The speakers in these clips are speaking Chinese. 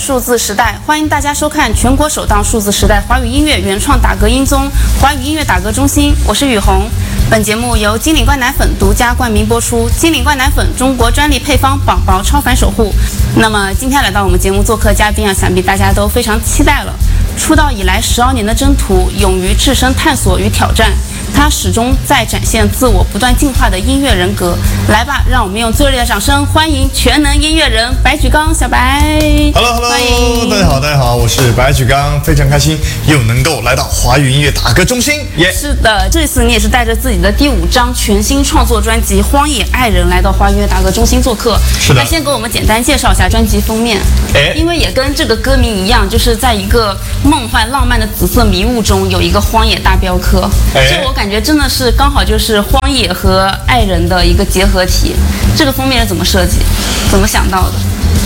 数字时代，欢迎大家收看全国首档数字时代华语音乐原创打歌音综华语音乐打歌中心，我是雨虹。本节目由金领冠奶粉独家冠名播出，金领冠奶粉中国专利配方，宝宝超凡守护。那么今天来到我们节目做客嘉宾啊，想必大家都非常期待了。出道以来12年的征途，勇于置身探索与挑战，他始终在展现自我不断进化的音乐人格。来吧，让我们用最热烈的掌声欢迎全能音乐人白举纲小白。 Hello， 大家好，我是白举纲，非常开心又能够来到华语音乐打歌中心。 是的，这次你也是带着自己的第5张全新创作专辑《荒野爱人》来到华语音乐打歌中心做客。 是的， 那先给我们简单介绍一下专辑封面。因为也跟这个歌名一样，就是在一个梦幻浪漫的紫色迷雾中有一个荒野大镖客。这我感觉真的是刚好就是荒野和爱人的一个结合体。这个封面是怎么设计，怎么想到的？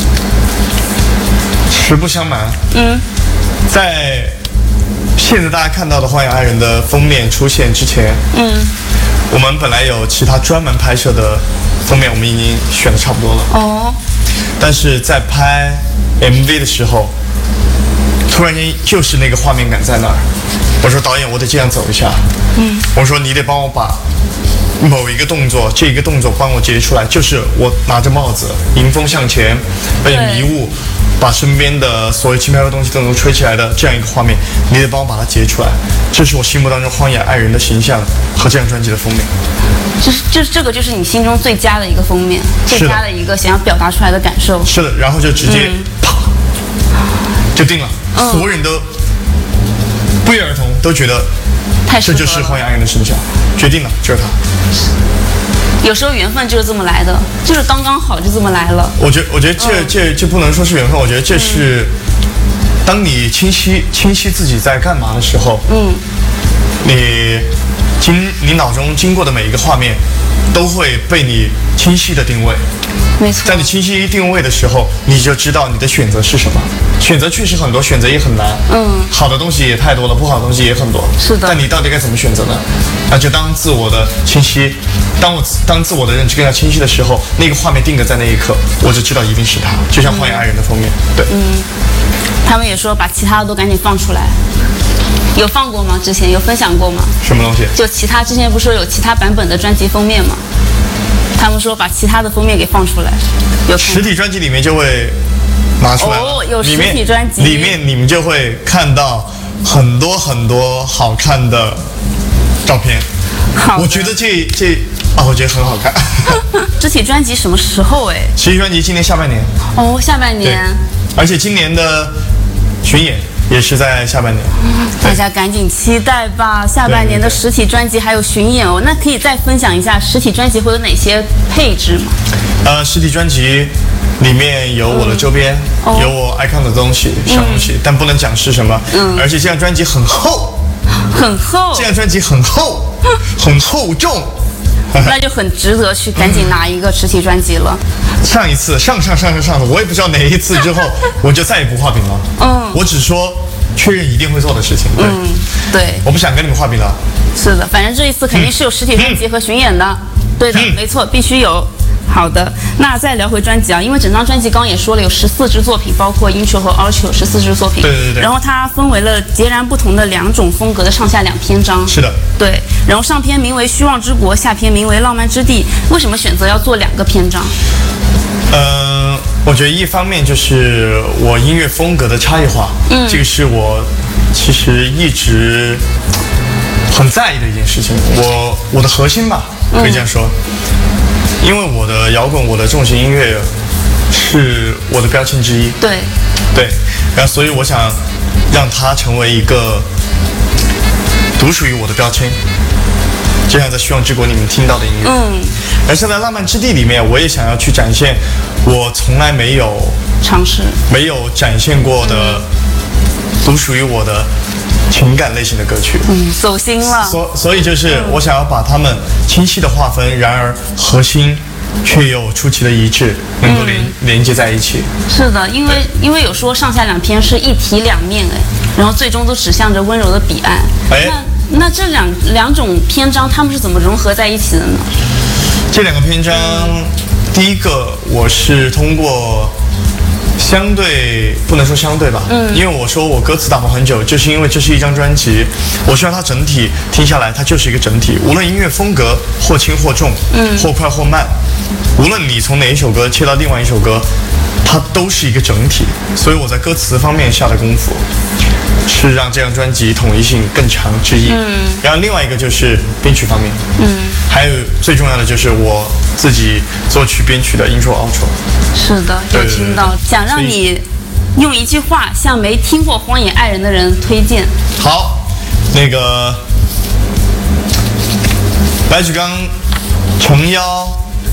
实不相瞒，在现在大家看到的《荒野爱人》的封面出现之前，我们本来有其他专门拍摄的封面，我们已经选的差不多了。但是在拍 MV 的时候，突然间就是那个画面感在那儿。我说导演，我得这样走一下。我说你得帮我把某一个动作，这一个动作帮我截出来，就是我拿着帽子迎风向前，被迷雾把身边的所有轻飘的东西都能吹起来的这样一个画面，你得帮我把它截出来。这是我心目当中荒野爱人的形象和这张专辑的封面。 这个就是你心中最佳的一个封面，最佳的一个想要表达出来的感受。 是的，然后就直接啪就定了，所有人都不约而同都觉得这就是荒野爱人的形象，决定了，就是他。 有时候缘分就是这么来的，就是刚刚好就这么来了。我觉得这不能说是缘分，我觉得这是当你清晰自己在干嘛的时候，你脑中经过的每一个画面都会被你清晰的定位。 没错， 在你清晰定位的时候，你就知道你的选择是什么。选择确实很多，选择也很难。好的东西也太多了，不好的东西也很多。 是的。 但你到底该怎么选择呢？那就当自我的清晰，当自我的认知更加清晰的时候，那个画面定格在那一刻，我就知道一定是他。就像《荒野爱人》的封面，对。 他们也说把其他的都赶紧放出来。有放过吗？之前有分享过吗？ 什么东西？ 就其他之前不是说有其他版本的专辑封面吗？他们说把其他的封面给放出来，有实体专辑里面就会拿出来了。 有实体专辑里面你们就会看到很多很多好看的照片。我觉得我觉得很好看。 实体专辑什么时候？ 实体专辑今年下半年。 下半年。 而且今年的巡演也是在下半年， 大家赶紧期待吧！下半年的实体专辑还有巡演哦。那可以再分享一下实体专辑会有哪些配置吗？ 实体专辑里面有我的周边，有我爱看的东西、小东西，但不能讲是什么。而且这张专辑很厚， 很厚。 这张专辑很厚，很厚重。 那就很值得去赶紧拿一个实体专辑了。 上一次，上次，我也不知道哪一次之后，我就再也不画饼了。我只说确认一定会做的事情。 对， 我不想跟你们画饼了。 是的，反正这一次肯定是有实体专辑和巡演的。对的，没错，必须有。好的，那再聊回专辑啊，因为整张专辑刚刚也说了有14支作品，包括 intro 和 outro 14支作品。 对。 然后它分为了截然不同的2种风格的上下2篇章。 是的。 对，然后上篇名为《虚妄之国》，下篇名为《浪漫之地》。为什么选择要做2个篇章？ 我觉得一方面就是我音乐风格的差异化，这个是我其实一直很在意的一件事情。我的核心吧，可以这样说。因为我的摇滚，我的重型音乐是我的标签之一。对，然后所以我想让它成为一个独属于我的标签，就像在《虚妄之国》里面听到的音乐。而像在《浪漫之地》里面，我也想要去展现我从来没有尝试、没有展现过的独属于我的情感类型的歌曲。 走心了。 所以就是我想要把它们清晰的划分，然而核心却又出奇的一致，能够连接在一起。 是的，因为有说上下2篇是一体两面然后最终都指向着温柔的彼岸。那这两种篇章它们是怎么融合在一起的呢？ 这2个篇章，第一个我是通过相对不能说相对吧，因为我说我歌词打磨很久，就是因为这是一张专辑，我需要它整体听下来，它就是一个整体，无论音乐风格或轻或重，或快或慢，无论你从哪一首歌切到另外一首歌，它都是一个整体，所以我在歌词方面下的功夫是让这张专辑统一性更强之一。然后另外一个就是编曲方面，还有最重要的就是我自己作曲编曲的 intro outro。 是的，有听到，想让你用一句话向没听过《荒野爱人》的人推荐。 好，那个白举纲诚邀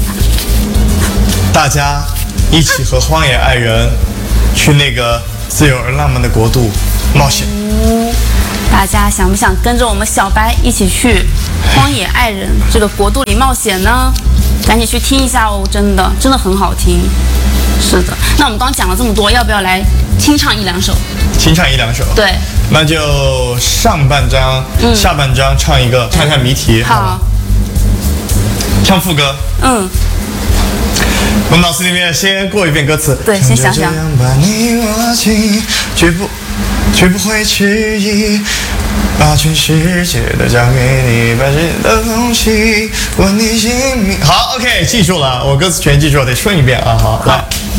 大家一起和荒野爱人去那个自由而浪漫的国度冒险。 大家想不想跟着我们小白一起去荒野爱人这个国度里冒险呢？赶紧去听一下哦，真的很好听。是的，那我们刚刚讲了这么多，要不要来清唱一两首？ 清唱一两首。对，那就上半章、下半章唱一个，看看谜题。 好， 唱副歌。我脑子里面先过一遍歌词。 对，先想想。 把你握紧，绝不会迟疑，把全世界都交给你，把这的东西问你姓名。好 ，OK， 记住了，我歌词全记住了，得顺一遍啊。好，来。